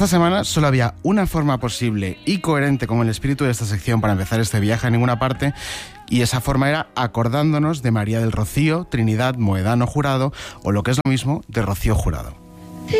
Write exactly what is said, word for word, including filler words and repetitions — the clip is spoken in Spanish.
Esta semana solo había una forma posible y coherente con el espíritu de esta sección para empezar este viaje a ninguna parte, y esa forma era acordándonos de María del Rocío, Trinidad Moedano Jurado, o lo que es lo mismo, de Rocío Jurado.